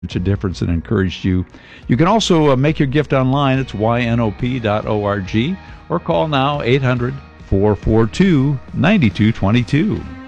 a difference and encouraged you. You can also make your gift online. It's ynop.org or call now 800-442-9222.